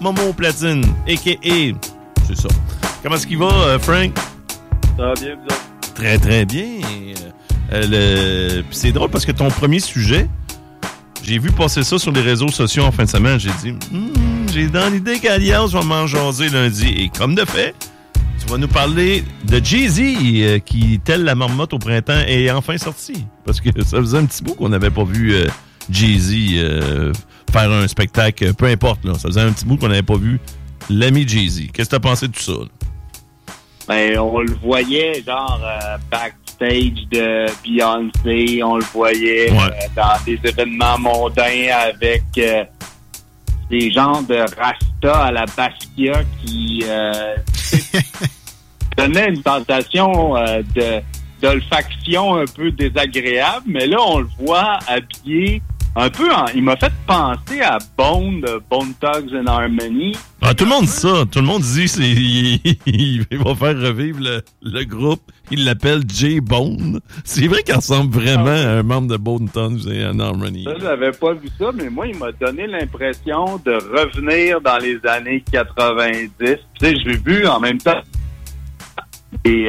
Momo Platine, a.k.a. C'est ça. Comment est-ce qu'il va, Frank? Ça va bien, vous autres? Très, très bien. Puis c'est drôle parce que ton premier sujet, j'ai vu passer ça sur les réseaux sociaux en fin de semaine. J'ai dit, j'ai dans l'idée qu'Alliance va m'en jaser lundi. Et comme de fait, tu vas nous parler de Jay-Z qui, tel la marmotte au printemps, est enfin sorti. Parce que ça faisait un petit bout qu'on n'avait pas vu Jay-Z faire un spectacle, peu importe. Là. Ça faisait un petit bout qu'on n'avait pas vu l'ami Jay-Z. Qu'est-ce que tu as pensé de tout ça? Là? Ben, on le voyait, genre, backstage de Beyoncé, on le voyait dans des événements mondains avec des gens de Rasta à la Basquiat qui donnaient une sensation d'olfaction un peu désagréable, mais là, on le voit habillé un peu il m'a fait penser à Bone, de Bone Thugs and Harmony. Ah, tout le monde dit ça. Tout le monde dit il va faire revivre le groupe. Il l'appelle J-Bone. C'est vrai qu'il ressemble vraiment à un membre de Bone Thugs and Harmony. Ça, j'avais pas vu ça, mais moi, il m'a donné l'impression de revenir dans les années 90. Tu sais, j'ai vu en même temps des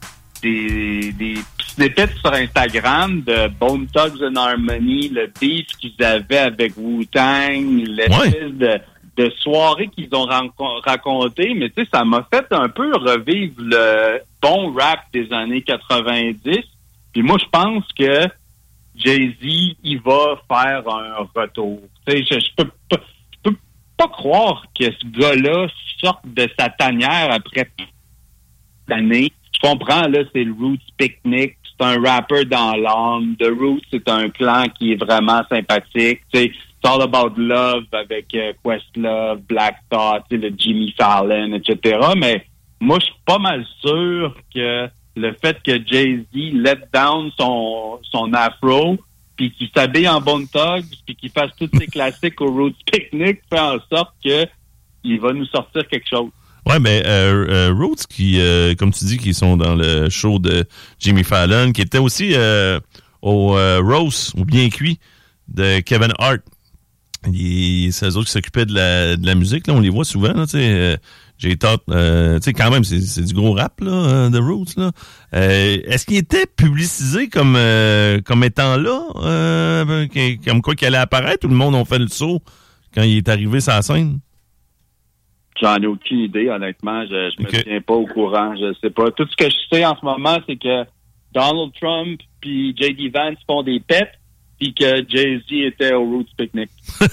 snippets sur Instagram de Bone Thugs and Harmony, le beef qu'ils avaient avec Wu-Tang, l'espèce de soirée qu'ils ont raconté, mais tu sais, ça m'a fait un peu revivre le bon rap des années 90. Puis moi, je pense que Jay-Z, il va faire un retour. Tu sais, je peux pas croire que ce gars-là sorte de sa tanière après l'année. Je comprends, là, c'est le Roots Picnic. C'est un rapper dans l'âme. The Roots, c'est un clan qui est vraiment sympathique. C'est All About Love avec Questlove, Black Thought, le Jimmy Fallon, etc. Mais moi, je suis pas mal sûr que le fait que Jay-Z let down son afro, puis qu'il s'habille en Bone Thugs, puis qu'il fasse tous ses classiques au Roots Picnic, fait en sorte que il va nous sortir quelque chose. Ouais, mais Roots, qui, comme tu dis, qui sont dans le show de Jimmy Fallon, qui était aussi au Roast, ou Bien Cuit, de Kevin Hart. C'est eux autres qui s'occupaient de la musique, là, on les voit souvent, là, tu sais. J'ai tu sais, quand même, c'est du gros rap, là, de Roots, là. Est-ce qu'il était publicisé comme étant là, comme quoi qu'il allait apparaître, tout le monde a fait le saut quand il est arrivé sur la scène? J'en ai aucune idée, honnêtement. Je me tiens pas au courant. Je sais pas. Tout ce que je sais en ce moment, c'est que Donald Trump puis J.D. Vance font des pets, puis que Jay-Z était au Roots Picnic.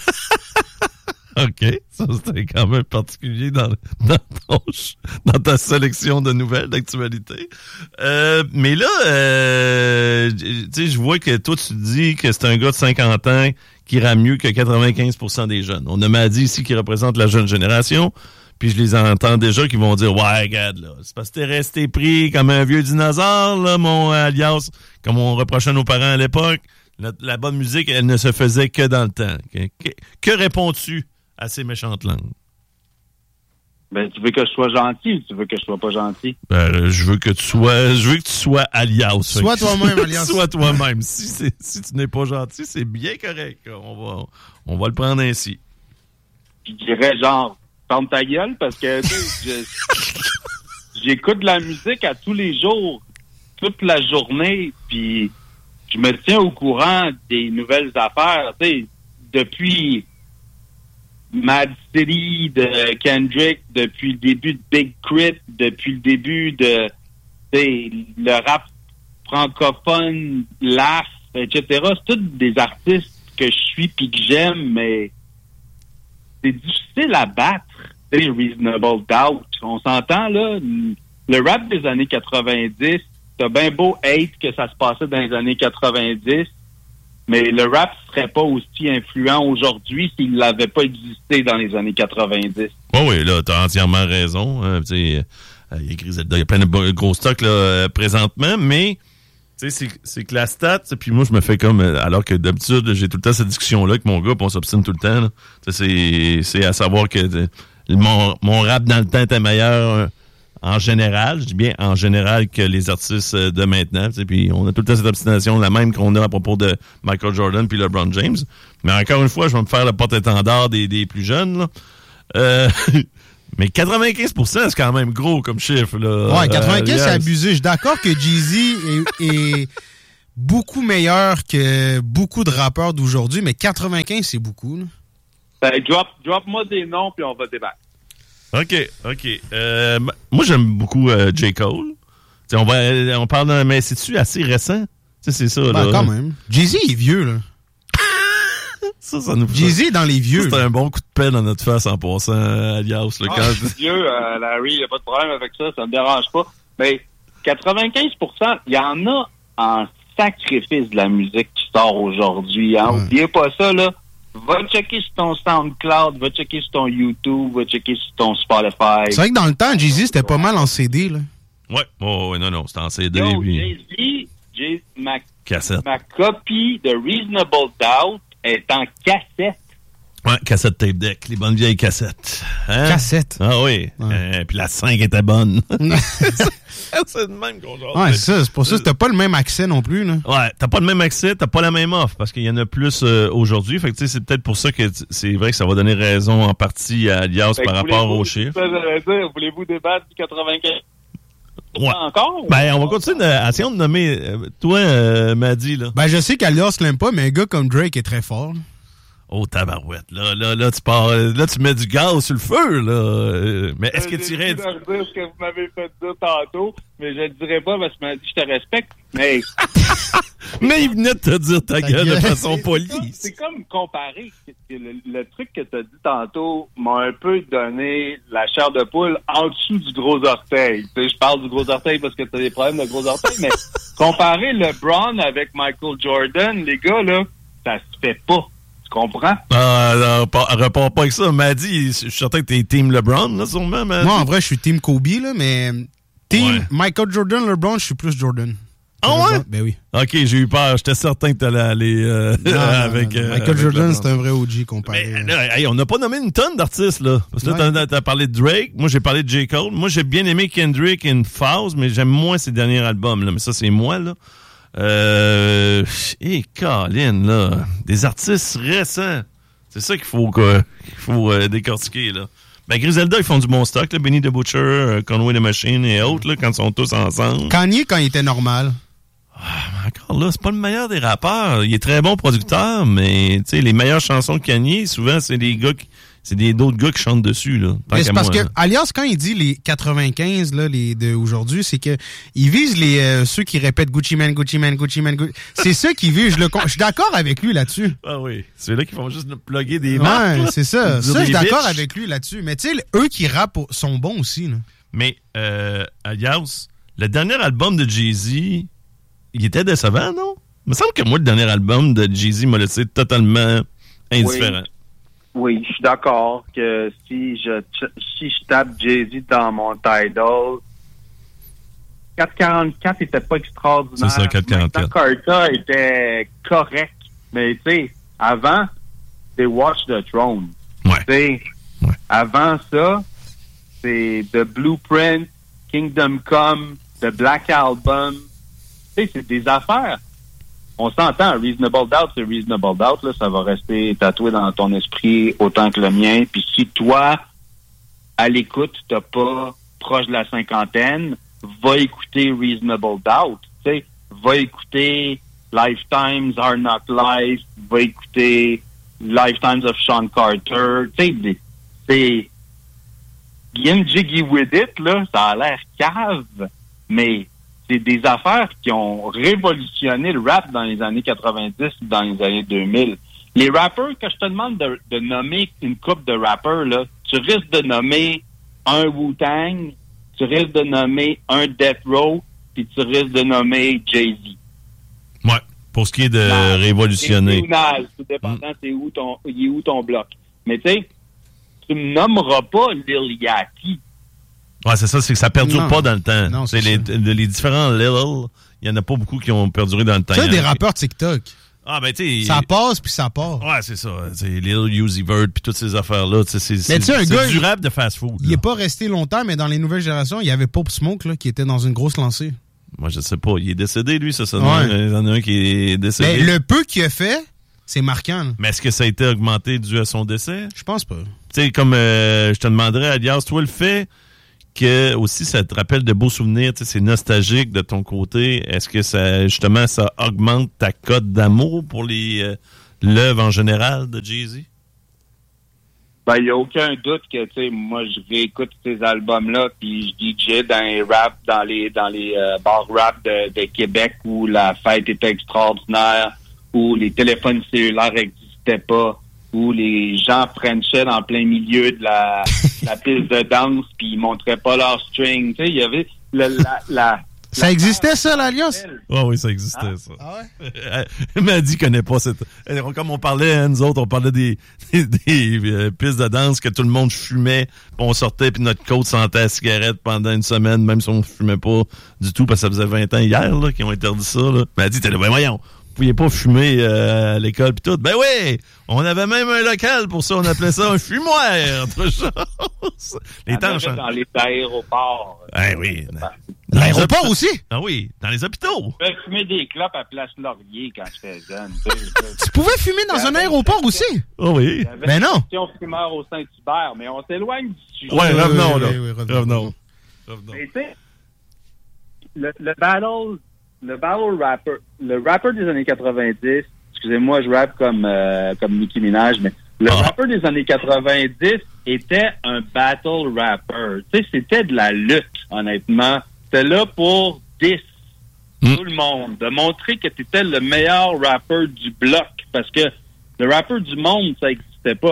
OK. Ça, c'était quand même particulier dans ta sélection de nouvelles d'actualité. Mais là, tu sais, je vois que toi, tu dis que c'est un gars de 50 ans qui rame mieux que 95% des jeunes. On m'a dit ici qu'il représente la jeune génération, puis je les entends déjà qui vont dire « Ouais, regarde, là, c'est parce que t'es resté pris comme un vieux dinosaure, là, mon alias, comme on reprochait à nos parents à l'époque. La bonne musique, elle ne se faisait que dans le temps. » Que réponds-tu à ces méchantes langues? Ben, tu veux que je sois gentil ou tu veux que je sois pas gentil? Ben, je veux que tu sois alias. Sois toi-même, alias. Sois toi-même. Si tu n'es pas gentil, c'est bien correct. On va le prendre ainsi. Je dirais genre, ferme ta gueule parce que j'écoute de la musique à tous les jours, toute la journée, puis je me tiens au courant des nouvelles affaires. Tu sais, depuis Mad City de Kendrick, depuis le début de Big Crit, depuis le début de le rap francophone, l'AF, etc. C'est tous des artistes que je suis pis que j'aime, mais c'est difficile à battre. Reasonable Doubt. On s'entend, là, le rap des années 90, t'as bien beau hate que ça se passait dans les années 90, mais le rap serait pas aussi influent aujourd'hui s'il n'avait pas existé dans les années 90. Oh oui, là, t'as entièrement raison. Il y a Griselda, il y a plein de gros stocks là, présentement, mais c'est que la stat, puis moi, je me fais comme... Alors que d'habitude, j'ai tout le temps cette discussion-là avec mon gars, puis on s'obstine tout le temps. Là. C'est à savoir que mon rap dans le temps était meilleur... En général, je dis bien en général que les artistes de maintenant. Puis on a tout le temps cette obstination, la même qu'on a à propos de Michael Jordan puis LeBron James. Mais encore une fois, je vais me faire le porte-étendard des plus jeunes. Mais 95%, c'est quand même gros comme chiffre. Là. Ouais, 95%, c'est abusé. Je suis d'accord que Jay-Z est beaucoup meilleur que beaucoup de rappeurs d'aujourd'hui, mais 95, c'est beaucoup. Là. Ben, drop-moi des noms, puis on va débattre. OK. Moi, j'aime beaucoup J. Cole. T'sais, on parle d'un... Mais c'est-tu assez récent? T'sais, c'est ça, là. Quand même. Jay-Z est vieux, là. ça nous fait... Jay-Z est dans les vieux. C'est un bon coup de paix dans notre face en passant, alias. Là, vieux, Larry, il n'y a pas de problème avec ça, ça me dérange pas. Mais 95%, il y en a en sacrifice de la musique qui sort aujourd'hui. Hein? Oubliez pas ça, là. Va checker sur ton SoundCloud, va checker sur ton YouTube, va checker sur ton Spotify. C'est vrai que dans le temps, Jay-Z, c'était pas mal en CD, là. Ouais, non, c'était en CD. Jay-Z, cassette. Ma copie de Reasonable Doubt est en cassette. Ouais, cassette tape deck, les bonnes vieilles cassettes. Hein? Cassette. Ah oui. Ouais. Puis la 5 était bonne. C'est le même qu'on genre. Ouais, c'est pour ça que t'as pas le même accès non plus, là. Ouais, t'as pas le même accès, t'as pas la même offre, parce qu'il y en a plus aujourd'hui. Fait que tu sais, c'est peut-être pour ça que c'est vrai que ça va donner raison en partie à Alias par rapport aux chiffres. Voulez-vous débattre du 95? Ouais. Encore? Ben, on va continuer. Essayons de nommer. Toi, Madi, là. Ben, je sais qu'Alias l'aime pas, mais un gars comme Drake est très fort. Là. Oh, tabarouette. Là, tu pars. Là, tu mets du gaz sur le feu, là. Mais est-ce que tu irais. Je vais dire ce que vous m'avez fait dire tantôt, mais je le dirai pas parce que m'a dit je te respecte, mais. Mais il venait de te dire ta gueule de façon polie. C'est comme comparer. Le truc que tu as dit tantôt m'a un peu donné la chair de poule en dessous du gros orteil. Tu sais, je parle du gros orteil parce que tu as des problèmes de gros orteil, mais comparer LeBron avec Michael Jordan, les gars, là, ça se fait pas. Tu comprends? Non, repars pas avec ça. Madi, je suis certain que t'es team LeBron, là, sûrement, Madi. Moi, en vrai, je suis team Kobe, là, mais team Michael Jordan, LeBron, je suis plus Jordan. Ah ouais? Ben oui. OK, j'ai eu peur. J'étais certain que t'allais aller avec... Michael Jordan, c'est un vrai OG comparé. Mais là, hey, on n'a pas nommé une tonne d'artistes, là. Parce que là, t'as parlé de Drake. Moi, j'ai parlé de J. Cole. Moi, j'ai bien aimé Kendrick et Fauze, mais j'aime moins ses derniers albums, là. Mais ça, c'est moi, là. Colin, là. Des artistes récents. C'est ça qu'il faut décortiquer, là. Ben, Griselda, ils font du bon stock, là. Benny the Butcher, Conway the Machine et autres, là, quand ils sont tous ensemble. Kanye, quand il était normal. Encore là, c'est pas le meilleur des rappeurs. Il est très bon producteur, mais tu sais, les meilleures chansons de Kanye, souvent, c'est des gars d'autres gars qui chantent dessus, là. Mais c'est parce que, Alias, quand il dit les 95, là, les de aujourd'hui, c'est que il vise ceux qui répètent Gucci Man, Gucci Man, Gucci Man, Gucci. C'est ceux qui visent. Je suis d'accord avec lui là-dessus. Ah oui. C'est là qui font juste plugger des marques. Ouais, c'est ça. Ça, je suis d'accord avec lui là-dessus. Mais tu sais, eux qui rappent sont bons aussi, là. Mais, Alias, le dernier album de Jay-Z, il était décevant, non? Il me semble que moi, le dernier album de Jay-Z m'a laissé totalement indifférent. Oui, je suis d'accord que si je tape Jay-Z dans mon Tidal, 444 était pas extraordinaire. C'est ça, 444. Carta était correct. Mais tu sais, avant, c'est Watch the Throne. Ouais. Ouais. Avant ça, c'est The Blueprint, Kingdom Come, The Black Album. Tu sais, c'est des affaires. On s'entend, Reasonable Doubt, c'est Reasonable Doubt, là, ça va rester tatoué dans ton esprit autant que le mien. Puis si toi, à l'écoute, t'as pas proche de la cinquantaine, va écouter Reasonable Doubt, tu sais, va écouter Lifetimes Are Not Life, va écouter Lifetimes of Sean Carter, tu sais, c'est Get Jiggy With It, là, ça a l'air cave, mais c'est des affaires qui ont révolutionné le rap dans les années 90 dans les années 2000. Les rappeurs, que je te demande de nommer une couple de rappeurs, là, tu risques de nommer un Wu-Tang, tu risques de nommer un Death Row, puis tu risques de nommer Jay-Z. Ouais, pour ce qui est de révolutionner. Tout dépendant, il est où ton bloc. Mais tu sais, tu ne nommeras pas Lil Yachty. Ouais, c'est ça, c'est que ça perdure pas dans le temps. Non, c'est les différents Lil, il y en a pas beaucoup qui ont perduré dans le temps. Tu sais, des rappeurs TikTok. Ah, ben, tu sais. Ça passe, puis ça part. Ouais, c'est ça. C'est Lil Uzi Vert, puis toutes ces affaires-là. C'est du rap de fast-food. Il n'est pas resté longtemps, mais dans les nouvelles générations, il y avait Pop Smoke, là, qui était dans une grosse lancée. Moi, je sais pas. Il est décédé, lui, ça. Ouais. Il y en a un qui est décédé. Mais le peu qu'il a fait, C'est marquant. Là. Mais est-ce que ça a été augmenté dû à son décès? Je pense pas. Tu sais, comme je te demanderais, Alias, toi, le fait que aussi ça te rappelle de beaux souvenirs, tu sais, c'est nostalgique de ton côté, est-ce que ça, justement, ça augmente ta cote d'amour pour l'œuvre en général de Jay-Z? Ben, il n'y a aucun doute que, tu sais, moi, je réécoute ces albums-là, puis je DJ dans les rap, dans les bars rap de Québec où la fête était extraordinaire, où les téléphones cellulaires n'existaient pas, où les gens frenchaient en plein milieu de la piste de danse, puis ils montraient pas leur string. Tu sais, il y avait ça existait, ça, l'Alliance? Ah oui, ça existait, ça. Ah ouais? Elle m'a dit qu'elle connaît pas cette... Comme on parlait, nous autres, on parlait des pistes de danse que tout le monde fumait, puis on sortait, puis notre côte sentait la cigarette pendant une semaine, même si on fumait pas du tout, parce que ça faisait 20 ans hier là, qu'ils ont interdit ça. Là. Elle m'a dit, ben voyons, vous pouviez pas fumer à l'école pis tout. Ben oui! On avait même un local pour ça, on appelait ça un fumoir, autre chose. Les temps changent. Dans les aéroports. Ah oui. L'aéroport aussi? Ah oui, dans les hôpitaux. Je pouvais fumer des clopes à Place Laurier quand j'étais jeune. Tu pouvais fumer dans un aéroport aussi? Ah oui. Ben non. Il y avait une fumeur au Saint-Hubert, mais on s'éloigne du sujet. Ouais, revenons là. Oui, revenons. Mais tu sais, le rapper des années 90, excusez-moi, je rappe comme Nicki Minaj, mais le rapper des années 90 était un battle rapper. Tu sais, c'était de la lutte, honnêtement. C'était là pour diss tout le monde, de montrer que tu étais le meilleur rapper du bloc, parce que le rapper du monde, ça n'existait pas.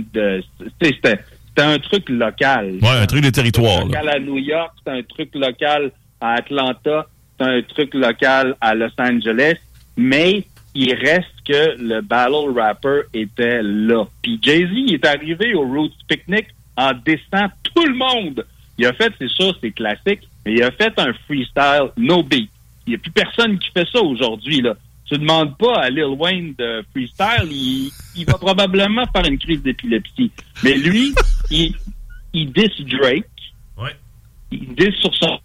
C'était un truc local. Ouais, un truc de territoire. C'était un truc local à New York, c'était un truc local à Atlanta, c'est un truc local à Los Angeles, mais il reste que le battle rapper était là. Puis Jay-Z est arrivé au Roots Picnic en dissant tout le monde. Il a fait, c'est sûr, c'est classique, mais il a fait un freestyle no beat. Il n'y a plus personne qui fait ça aujourd'hui, là. Tu ne demandes pas à Lil Wayne de freestyle, il va probablement faire une crise d'épilepsie. Mais lui, il diss Drake. Ouais. Il diss sur son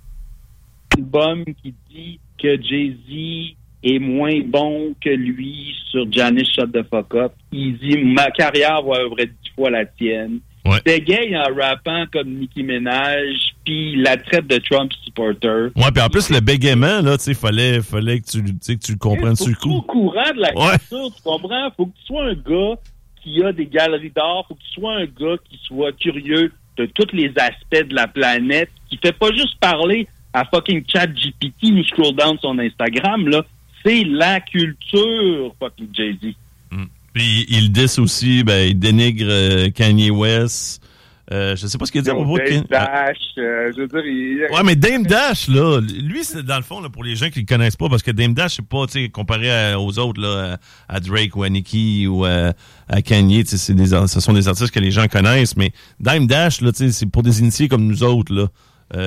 album qui dit que Jay-Z est moins bon que lui sur Janis Shut the Fuck Up. Il dit « Ma carrière va œuvrer 10 fois la tienne ». Ouais. C'était gay en rappant comme Nicki Minaj, puis la traite de Trump supporter. Ouais, puis en plus, le bégaiement, là, tu sais, fallait que tu le comprennes sur le coup. Faut que tu sois au courant de la culture, tu comprends? Faut que tu sois un gars qui a des galeries d'art, faut que tu sois un gars qui soit curieux de tous les aspects de la planète, qui fait pas juste parler à fucking ChatGPT ou scroll down son Instagram, là. C'est la culture, fucking Jay-Z. Puis il diss aussi, ben, il dénigre Kanye West. Je sais pas ce qu'il dit à propos de Kanye. Dash, je veux dire, Ouais, mais Dame Dash, là, lui, c'est dans le fond, là, pour les gens qui le connaissent pas, parce que Dame Dash, c'est pas, tu sais, comparé aux autres, là, à Drake ou à Nicki ou à Kanye, tu sais, ce sont des artistes que les gens connaissent, mais Dame Dash, là, tu sais, c'est pour des initiés comme nous autres, là.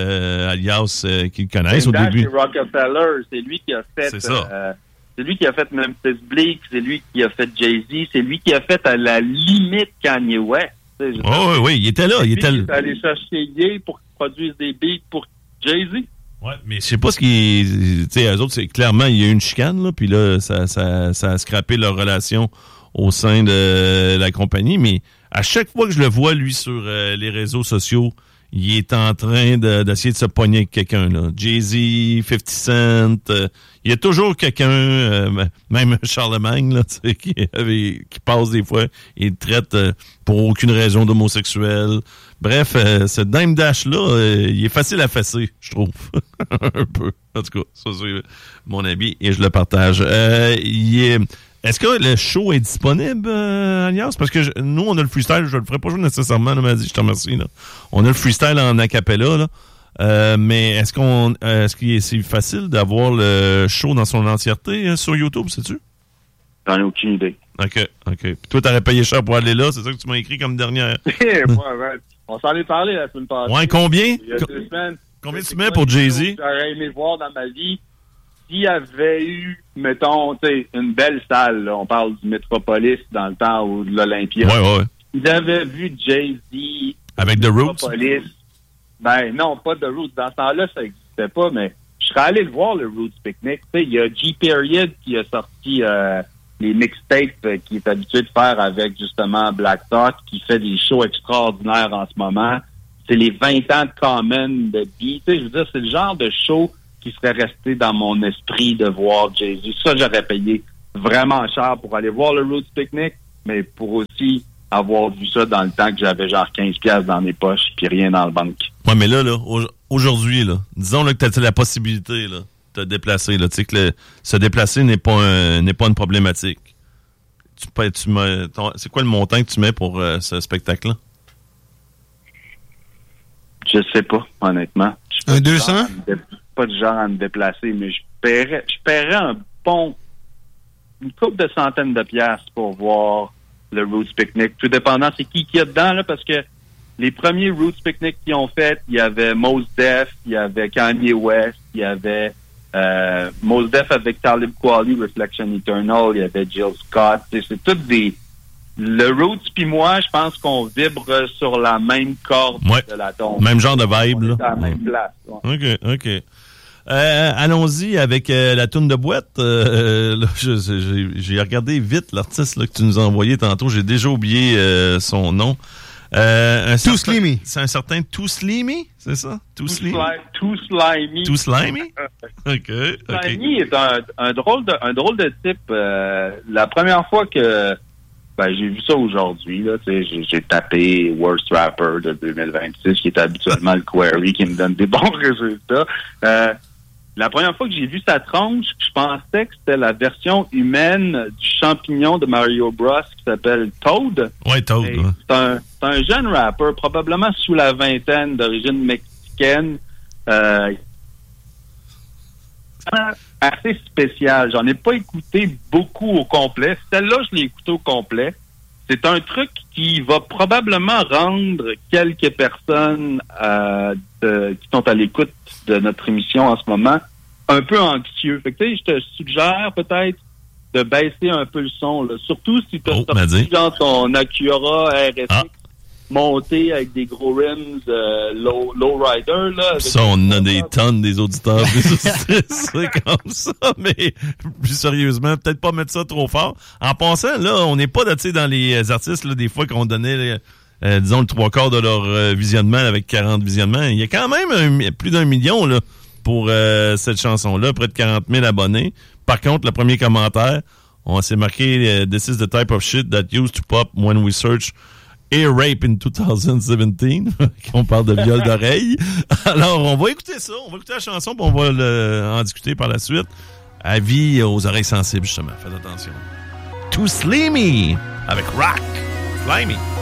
Alias qui le connaissent au début. C'est Rockefeller, c'est lui qui a fait. C'est ça. C'est lui qui a fait Memphis Bleak, c'est lui qui a fait Jay-Z, c'est lui qui a fait à la limite Kanye West. Oui, il était là. Il est allé chercher Ye pour qu'il produise des beats pour Jay-Z. Ouais, mais je sais pas ce qui. Tu sais, eux autres, c'est clairement, il y a eu une chicane, là, puis là, ça a scrappé leur relation au sein de la compagnie, mais à chaque fois que je le vois, lui, sur les réseaux sociaux, il est en train d'essayer de se pogner avec quelqu'un, là. Jay-Z, 50 Cent, il y a toujours quelqu'un, même Charlemagne, là, tu sais, qui passe des fois et traite pour aucune raison d'homosexuel. Bref, ce Dame Dash-là, il est facile à fesser, je trouve. Un peu. En tout cas, ça, c'est mon avis et je le partage. Est-ce que le show est disponible, Alias? Parce que nous, on a le freestyle, je le ferai pas jouer nécessairement, là, m'a dit, je te remercie, là. On a le freestyle en acapella, là. Mais est-ce que c'est facile d'avoir le show dans son entièreté sur YouTube, sais-tu? J'en ai aucune idée. OK. Puis toi, t'aurais payé cher pour aller là, c'est ça que tu m'as écrit comme dernière. On s'en est parlé la semaine passée. Ouais, combien? Il y a 2 semaines. Combien tu mets pour Jay-Z? J'aurais aimé voir dans ma vie s'il y avait eu, mettons, tu sais, une belle salle, là, on parle du Metropolis dans le temps ou de l'Olympia. Ouais. Ils avaient vu Jay-Z avec The Roots? Metropolis. Ben non, pas The Roots. Dans ce temps-là, ça n'existait pas, mais je serais allé le voir, le Roots Picnic. Tu sais, il y a G-Period qui a sorti les mixtapes qu'il est habitué de faire avec justement Black Thought, qui fait des shows extraordinaires en ce moment. C'est les 20 ans de Common, de B. Tu sais, je veux dire, c'est le genre de show qui serait resté dans mon esprit de voir Jay-Z. Ça, j'aurais payé vraiment cher pour aller voir le Roots Picnic, mais pour aussi avoir vu ça dans le temps que j'avais genre 15$ dans mes poches puis rien dans le banque. Ouais, mais là, aujourd'hui, là, disons là, que tu as la possibilité là, de te déplacer. Là, tu sais que se déplacer n'est pas une problématique. C'est quoi le montant que tu mets pour ce spectacle-là? Je sais pas, honnêtement. Un 200? Pas du genre à me déplacer, mais je paierais une couple de centaines de piastres pour voir le Roots Picnic. Tout dépendant, c'est qui y a dedans, là, parce que les premiers Roots Picnic qu'ils ont fait, il y avait Mos Def, il y avait Kanye West, il y avait Mos Def avec Talib Kweli, Reflection Eternal, il y avait Jill Scott. C'est toutes des... Le Roots puis moi, je pense qu'on vibre sur la même corde de la tombe. Même genre de vibe, là. À la même place. Ouais. OK. Allons-y avec la toune de boîte. Là, j'ai regardé vite l'artiste là, que tu nous as envoyé tantôt. J'ai déjà oublié son nom. Too Slimy. C'est un certain Too Slimy, c'est ça? Too Slimy. Too Slimy. OK. Slimy est un drôle de type. La première fois que j'ai vu ça aujourd'hui, là, j'ai tapé Worst Rapper de 2026, qui est habituellement le query qui me donne des bons résultats. La première fois que j'ai vu sa tronche, je pensais que c'était la version humaine du champignon de Mario Bros qui s'appelle Toad. Ouais, Toad. Ouais. C'est un jeune rappeur, probablement sous la vingtaine, d'origine mexicaine. Assez spécial. J'en ai pas écouté beaucoup au complet. Celle-là, je l'ai écouté au complet. C'est un truc qui va probablement rendre quelques personnes qui sont à l'écoute de notre émission en ce moment un peu anxieux. Fait que tu sais, je te suggère peut-être de baisser un peu le son, là. Surtout si tu as sorti dans ton Acura RSX monté avec des gros rims low rider, là. Ça, on a des tonnes des auditeurs c'est comme ça, mais plus sérieusement, peut-être pas mettre ça trop fort. En passant, là, on n'est pas dans les artistes, là, des fois qu'on donnait, disons, le 3/4 de leur visionnement avec 40 visionnements. Il y a quand même plus d'1 million, là, pour cette chanson-là, près de 40 000 abonnés. Par contre, le premier commentaire, on s'est marqué « This is the type of shit that used to pop when we search Air Rape in 2017. » On parle de viol d'oreille. Alors, on va écouter ça. On va écouter la chanson, puis on va en discuter par la suite. Avis aux oreilles sensibles, justement. Faites attention. Too Slimy avec Rock. Slimy.